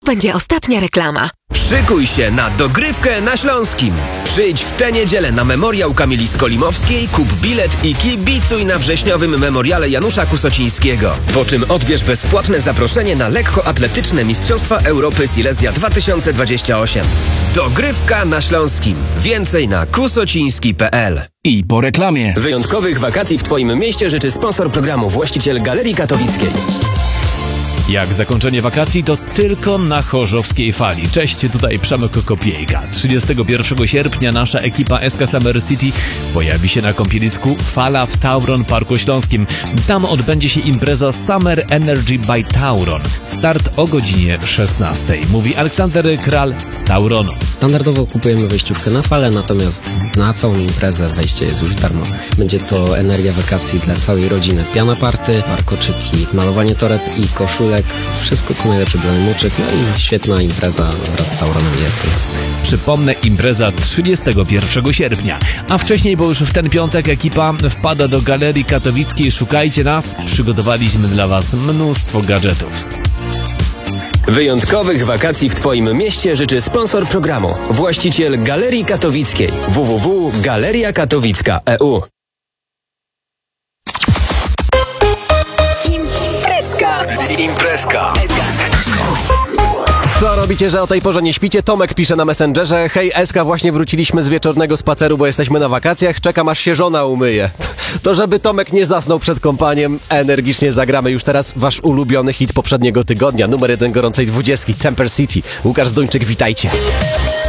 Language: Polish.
Będzie ostatnia reklama. Szykuj się na dogrywkę na Śląskim. Przyjdź w tę niedzielę na Memoriał Kamili Skolimowskiej, kup bilet i kibicuj na wrześniowym memoriale Janusza Kusocińskiego. Po czym odbierz bezpłatne zaproszenie na lekkoatletyczne Mistrzostwa Europy Silesia 2028. Dogrywka na Śląskim. Więcej na kusociński.pl. I po reklamie. Wyjątkowych wakacji w Twoim mieście życzy sponsor programu, właściciel Galerii Katowickiej. Jak zakończenie wakacji, to tylko na Chorzowskiej Fali. Cześć, tutaj Przemek Kopiejka. 31 sierpnia nasza ekipa SK Summer City pojawi się na kąpielisku Fala w Tauron Parku Śląskim. Tam odbędzie się impreza Summer Energy by Tauron. Start o godzinie 16. Mówi Aleksander Kral z Tauronu. Standardowo kupujemy wejściówkę na falę, natomiast na całą imprezę wejście jest już darmowe. Będzie to energia wakacji dla całej rodziny. Piana party, warkoczyki, malowanie toreb i koszulek. Wszystko co najlepsze dla mamuczek, no i świetna impreza wraz z Tauronem jest. Przypomnę, impreza 31 sierpnia. A wcześniej, bo już w ten piątek ekipa wpada do Galerii Katowickiej. Szukajcie nas, przygotowaliśmy dla Was mnóstwo gadżetów. Wyjątkowych wakacji w Twoim mieście życzy sponsor programu, właściciel Galerii Katowickiej www.galeriakatowicka.eu. Imprezka. Co robicie, że o tej porze nie śpicie? Tomek pisze na Messengerze. Hej Eska, właśnie wróciliśmy z wieczornego spaceru, bo jesteśmy na wakacjach. Czekam aż się żona umyje. To żeby Tomek nie zasnął przed kąpaniem, energicznie zagramy już teraz wasz ulubiony hit poprzedniego tygodnia. Numer 1 gorącej 20, Temper City. Łukasz Zduńczyk, witajcie.